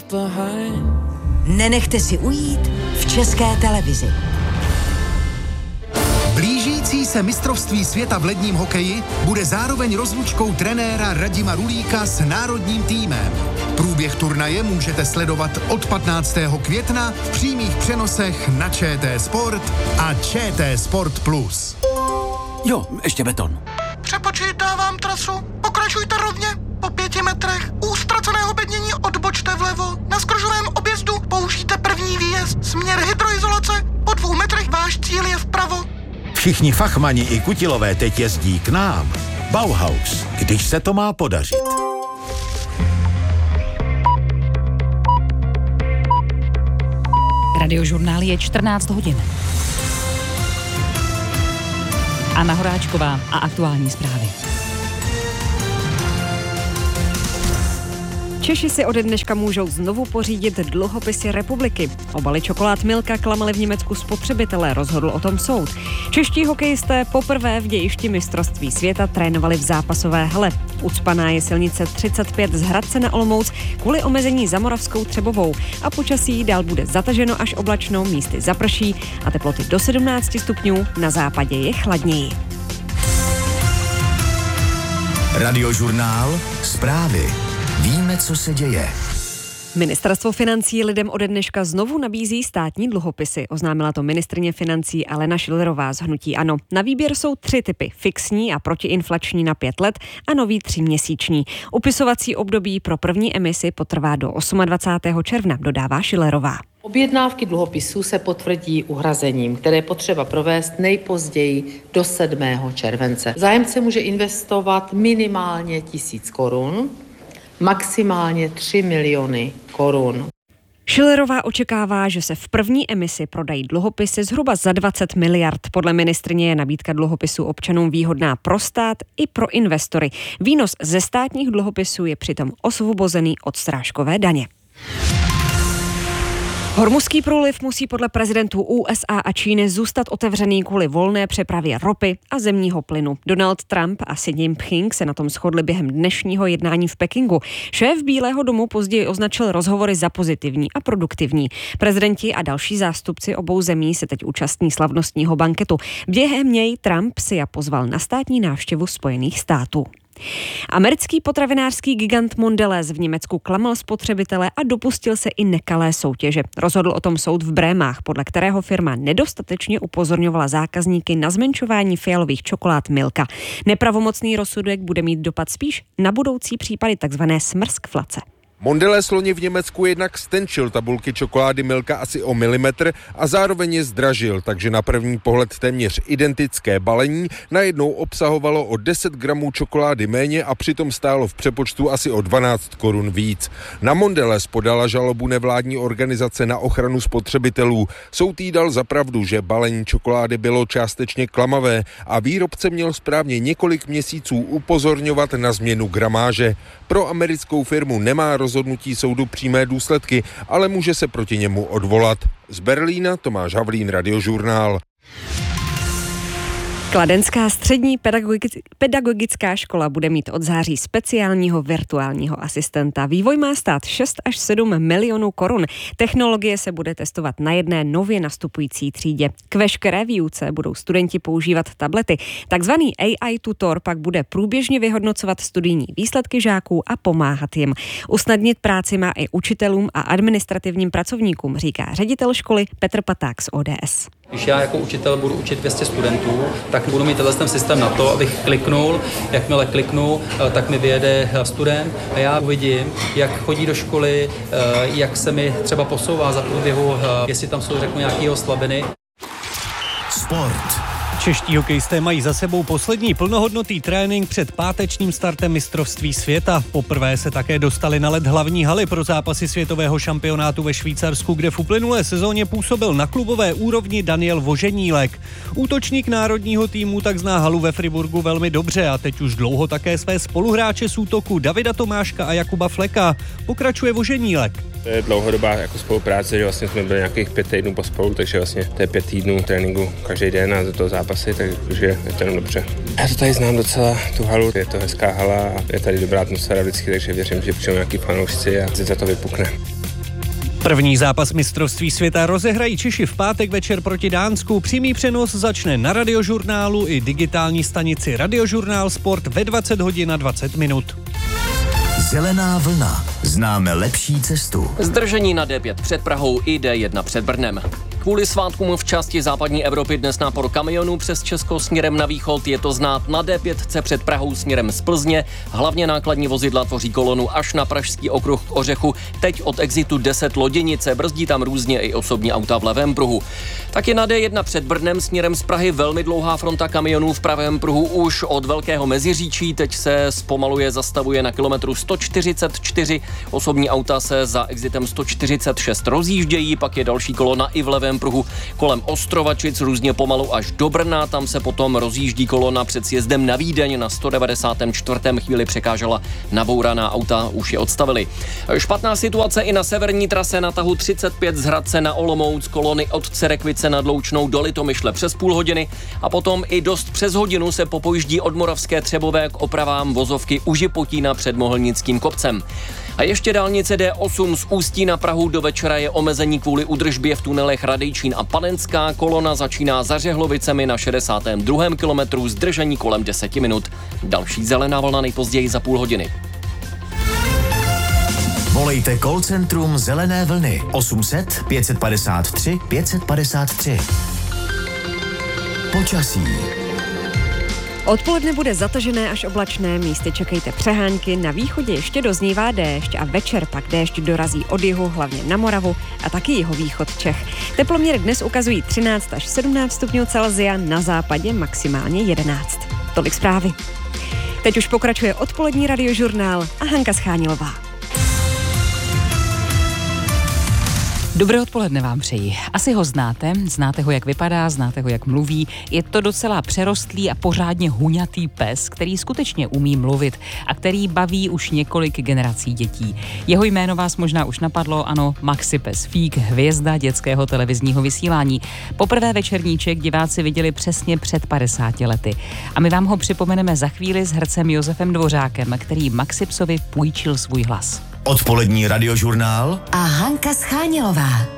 Nenechte si ujít v České televizi. Blížící se mistrovství světa v ledním hokeji bude zároveň rozlučkou trenéra Radima Rulíka s národním týmem. Průběh turnaje můžete sledovat od 15. května v přímých přenosech na ČT Sport a ČT Sport Plus. Jo, ještě beton. Přepočítávám trasu. Pokračujte rovně. Po 5 metrech. U ztraceného bednění odbočte vlevo. Na skružovém objezdu použijte první výjezd. Směr hydroizolace. Po 2 metrech váš cíl je vpravo. Všichni fachmani i kutilové teď jezdí k nám. Bauhaus, když se to má podařit. Radiožurnál je 14 hodin. Anna Horáčková a aktuální zprávy. Češi si ode dneška můžou znovu pořídit dluhopisy republiky. Obaly čokolád Milka klamaly v Německu spotřebitelé, rozhodl o tom soud. Čeští hokejisté poprvé v dějišti mistrovství světa trénovali v zápasové hale. Ucpaná je silnice 35 z Hradce na Olomouc kvůli omezení za Moravskou Třebovou a počasí dál bude zataženo až oblačno, místy zaprší a teploty do 17 stupňů, na západě je chladněji. Radiožurnál, zprávy. Víme, co se děje. Ministerstvo financí lidem ode dneška znovu nabízí státní dluhopisy. Oznámila to ministryně financí Alena Schillerová z hnutí ANO. Na výběr jsou 3 typy. Fixní a protiinflační na 5 let a nový 3měsíční. Upisovací období pro první emisi potrvá do 28. června, dodává Schillerová. Objednávky dluhopisů se potvrdí uhrazením, které je potřeba provést nejpozději do 7. července. Zájemce může investovat minimálně 1000 korun, maximálně 3 miliony korun. Schillerová očekává, že se v první emisi prodají dluhopisy zhruba za 20 miliard. Podle ministryně je nabídka dluhopisů občanům výhodná pro stát i pro investory. Výnos ze státních dluhopisů je přitom osvobozený od srážkové daně. Hormuzský průliv musí podle prezidentů USA a Číny zůstat otevřený kvůli volné přepravě ropy a zemního plynu. Donald Trump a Xi Jinping se na tom shodli během dnešního jednání v Pekingu. Šéf Bílého domu později označil rozhovory za pozitivní a produktivní. Prezidenti a další zástupci obou zemí se teď účastní slavnostního banketu. Během něj Trump si pozval na státní návštěvu Spojených států. Americký potravinářský gigant Mondelez v Německu klamal spotřebitele a dopustil se i nekalé soutěže. Rozhodl o tom soud v Brémách, podle kterého firma nedostatečně upozorňovala zákazníky na zmenšování fialových čokolád Milka. Nepravomocný rozsudek bude mít dopad spíš na budoucí případy takzvané smrskflace. Mondelez loni v Německu jednak stenčil tabulky čokolády Milka asi o milimetr a zároveň je zdražil, takže na první pohled téměř identické balení najednou obsahovalo o 10 gramů čokolády méně a přitom stálo v přepočtu asi o 12 korun víc. Na Mondelez podala žalobu nevládní organizace na ochranu spotřebitelů. Soud jí dal za pravdu, že balení čokolády bylo částečně klamavé a výrobce měl správně několik měsíců upozorňovat na změnu gramáže. Pro americkou firmu nemá rozhodnutí soudu přímé důsledky, ale může se proti němu odvolat. Z Berlína Tomáš Havlín, Radiožurnál. Kladenská střední pedagogická škola bude mít od září speciálního virtuálního asistenta. Vývoj má stát 6 až 7 milionů korun. Technologie se bude testovat na jedné nově nastupující třídě. K veškeré výuce budou studenti používat tablety. Takzvaný AI tutor pak bude průběžně vyhodnocovat studijní výsledky žáků a pomáhat jim. Usnadnit práci má i učitelům a administrativním pracovníkům, říká ředitel školy Petr Paták z ODS. Když já jako učitel budu učit 200 studentů, tak budu mít tenhle systém na to, abych kliknul. Jakmile kliknu, tak mi vyjede student a já uvidím, jak chodí do školy, jak se mi třeba posouvá za průběhu, jestli tam jsou, řeknu, nějaké slabiny. Sport. Čeští hokejisté mají za sebou poslední plnohodnotný trénink před pátečním startem mistrovství světa. Poprvé se také dostali na led hlavní haly pro zápasy světového šampionátu ve Švýcarsku, kde v uplynulé sezóně působil na klubové úrovni Daniel Voženílek. Útočník národního týmu tak zná halu ve Friburgu velmi dobře a teď už dlouho také své spoluhráče z útoku Davida Tomáška a Jakuba Fleka. Pokračuje Voženílek. To je dlouhodobá jako spolupráce, že vlastně jsme byli nějakých 5 týdnů pospolu, takže vlastně to je 5 týdnů tréninku každý den a do toho zápasy, takže je to jenom dobře. Já to tady znám docela, tu halu, je to hezká hala a je tady dobrá atmosféra vždycky, takže věřím, že přijde nějaký fanoušci a za to vypukne. První zápas mistrovství světa rozehrají Češi v pátek večer proti Dánsku. Přímý přenos začne na Radiožurnálu i digitální stanici Radiožurnál Sport ve 20 hodin a 20 minut. Zelená vlna. Známe lepší cestu. Zdržení na D5 před Prahou i D1 před Brnem. Kvůli svátkům v části západní Evropy dnes nápor kamionů přes Česko směrem na východ, je to znát na D5 před Prahou směrem z Plzně. Hlavně nákladní vozidla tvoří kolonu až na Pražský okruh k Ořechu. Teď od exitu 10 Loděnice, brzdí tam různě i osobní auta v levém pruhu. Taky na D1 před Brnem směrem z Prahy velmi dlouhá fronta kamionů v pravém pruhu už od Velkého Meziříčí. Teď se zpomaluje, zastavuje na kilometru 144. Osobní auta se za exitem 146 rozjíždějí, pak je další kolona i v levém pruhu kolem Ostrovačic různě pomalu až do Brna, tam se potom rozjíždí kolona před sjezdem na Vídeň, na 194. chvíli překážela nabouraná auta, už je odstavili. Špatná situace i na severní trase na tahu 35 z Hradce na Olomouc, kolony od Cerekvice nad Loučnou do Litomyšle přes půl hodiny a potom i dost přes hodinu se popojíždí od Moravské Třebové k opravám vozovky u Žipotína před Mohelnickým kopcem. A ještě dálnice D8 z Ústí na Prahu do večera je omezení kvůli údržbě v tunelech Radejčín a Panenská. Kolona začíná za Řehlovicemi na 62. kilometru, zdržení kolem 10 minut. Další zelená vlna nejpozději za půl hodiny. Volejte call centrum Zelené vlny 800 553 553. Počasí. Odpoledne bude zatažené až oblačné, místy čekejte přehánky, na východě ještě doznívá déšť a večer pak déšť dorazí od jihu, hlavně na Moravu a taky jihovýchod Čech. Teploměry dnes ukazují 13 až 17 stupňů Celsia, na západě maximálně 11. Tolik zprávy. Teď už pokračuje odpolední Radiožurnál a Hanka Schánilová. Dobré odpoledne vám přeji. Asi ho znáte ho, jak vypadá, znáte ho, jak mluví. Je to docela přerostlý a pořádně huňatý pes, který skutečně umí mluvit a který baví už několik generací dětí. Jeho jméno vás možná už napadlo, ano, Maxi pes Fík, hvězda dětského televizního vysílání. Poprvé večerníček diváci viděli přesně před 50 lety. A my vám ho připomeneme za chvíli s hercem Josefem Dvořákem, který Maxi psovi půjčil svůj hlas. Odpolední Radiožurnál a Hanka Schánilová.